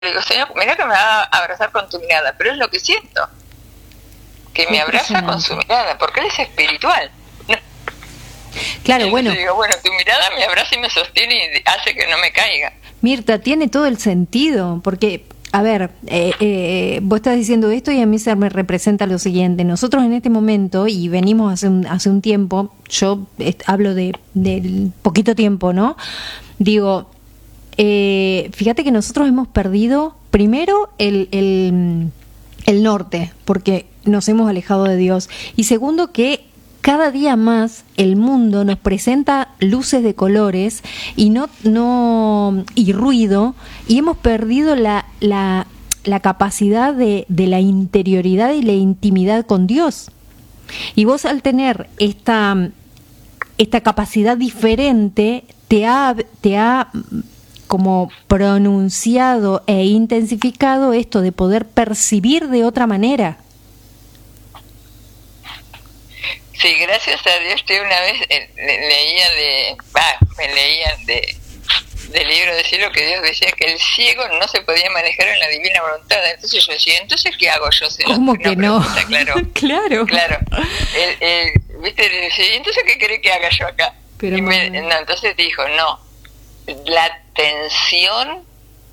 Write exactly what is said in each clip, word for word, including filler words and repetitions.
le digo, Señor, mira que me va a abrazar con tu mirada, pero es lo que siento, que me abraza con su mirada, porque Él es espiritual. Claro, Entonces bueno. digo, bueno, tu mirada me abraza y me sostiene y hace que no me caiga. Mirta, tiene todo el sentido, porque, a ver, eh, eh, vos estás diciendo esto y a mí se me representa lo siguiente. Nosotros en este momento, y venimos hace un, hace un tiempo, yo est- hablo de del poquito tiempo, ¿no? Digo, eh, fíjate que nosotros hemos perdido primero el, el, el norte, porque nos hemos alejado de Dios, y segundo que cada día más el mundo nos presenta luces de colores y no no y ruido, y hemos perdido la la, la capacidad de, de la interioridad y la intimidad con Dios. Y vos, al tener esta esta capacidad diferente, te ha te ha como pronunciado e intensificado esto de poder percibir de otra manera. Sí, gracias a Dios que una vez eh, le- leía de, bah, me leían de del libro de cielo que Dios decía que el ciego no se podía manejar en la divina voluntad. Entonces yo decía, ¿entonces qué hago yo? Se ¿Cómo que no? pregunta, claro. Claro. Claro. El, el, ¿viste? Le decía, ¿y entonces qué querés que haga yo acá? Pero Y me- mamá. no, entonces dijo, no, la atención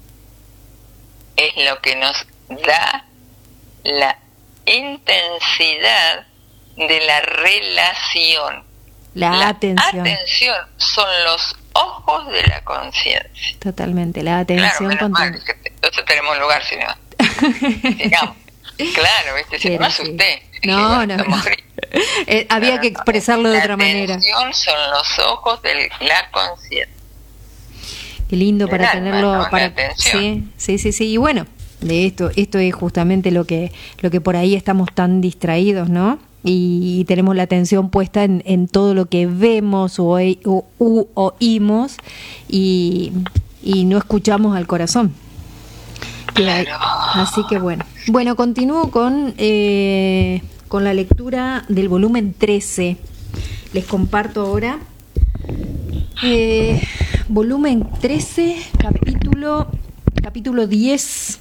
es lo que nos da la intensidad de la relación. La, atención. atención son los ojos de la conciencia. Totalmente, la Claro, atención menos mal, continua. que te- entonces tenemos lugar, si no. Digamos. Claro, ¿viste? Si no Pero me sí. asusté. Dije, No, bueno, no, estamos no. fritos. Eh, había No, que no, no. expresarlo de La otra manera. atención son los ojos de la conciencia. Qué lindo del para alma, tenerlo, ¿no? La para atención. sí, sí, sí, sí. Y bueno, de esto, esto es justamente lo que, lo que por ahí estamos tan distraídos, ¿no? Y, y tenemos la atención puesta en, en todo lo que vemos o, oí- o- u oímos, y, y no escuchamos al corazón. Que hay- Claro. Así que bueno. Bueno, continúo con, eh, con la lectura del volumen trece. Les comparto ahora. Eh, volumen trece, capítulo, capítulo diez,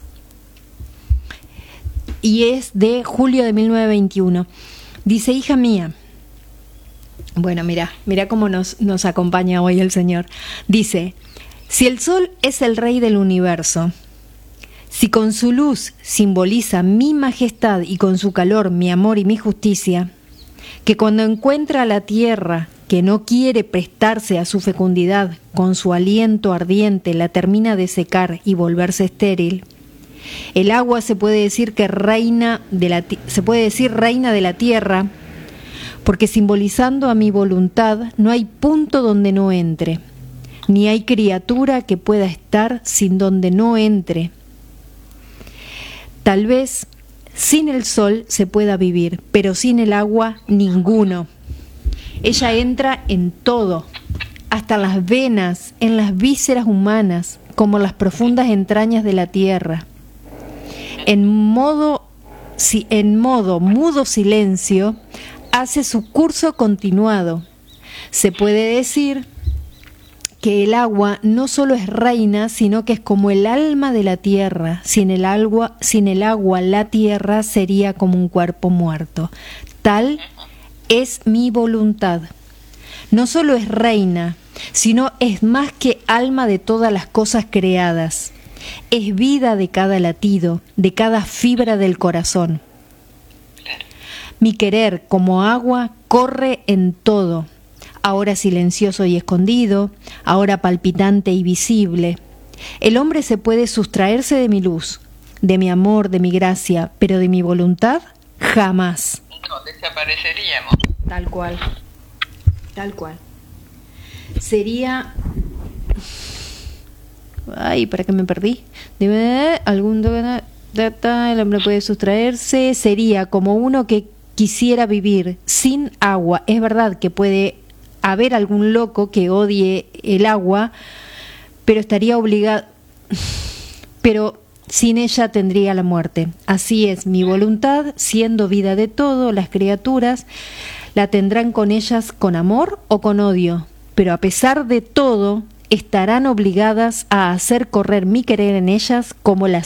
y es de julio de mil novecientos veintiuno. Dice: hija mía. Bueno, mira, mira cómo nos, nos acompaña hoy el Señor. Dice: si el sol es el rey del universo, si con su luz simboliza mi majestad y con su calor mi amor y mi justicia, que cuando encuentra a la tierra que no quiere prestarse a su fecundidad, con su aliento ardiente la termina de secar y volverse estéril, el agua se puede decir que reina de la ti- se puede decir reina de la tierra, porque simbolizando a mi voluntad no hay punto donde no entre, ni hay criatura que pueda estar sin donde no entre. Tal vez sin el sol se pueda vivir, pero sin el agua ninguno. Ella entra en todo, hasta las venas, en las vísceras humanas, como las profundas entrañas de la tierra. En modo, si, en modo mudo silencio, hace su curso continuado. Se puede decir que el agua no solo es reina, sino que es como el alma de la tierra. Sin el agua, sin el agua, la tierra sería como un cuerpo muerto. Tal es mi voluntad. No solo es reina, sino es más que alma de todas las cosas creadas. Es vida de cada latido, de cada fibra del corazón. Mi querer como agua corre en todo, ahora silencioso y escondido, ahora palpitante y visible. El hombre se puede sustraerse de mi luz, de mi amor, de mi gracia, pero de mi voluntad, jamás. No, desapareceríamos. Tal cual, tal cual. Sería... Ay, ¿para qué me perdí? Debe algún data, el hombre puede sustraerse. Sería como uno que quisiera vivir sin agua. Es verdad que puede haber algún loco que odie el agua, pero estaría obligado... Pero sin ella tendría la muerte. Así es mi voluntad, siendo vida de todo, las criaturas la tendrán con ellas con amor o con odio, pero a pesar de todo, estarán obligadas a hacer correr mi querer en ellas como la